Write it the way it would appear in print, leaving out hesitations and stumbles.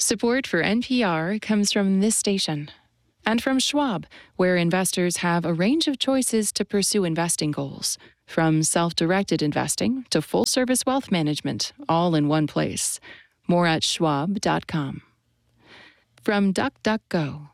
Support for NPR comes from this station and from Schwab, where investors have a range of choices to pursue investing goals, from self-directed investing to full-service wealth management, all in one place. More at schwab.com. From DuckDuckGo,